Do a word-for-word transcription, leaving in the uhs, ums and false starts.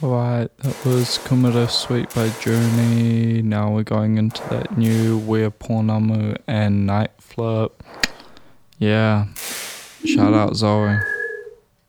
Alright, that was Kumara Sweet by Journey. Now we're going into that new Weir Pornamu and Night Flirt. Yeah, shout out Zoe.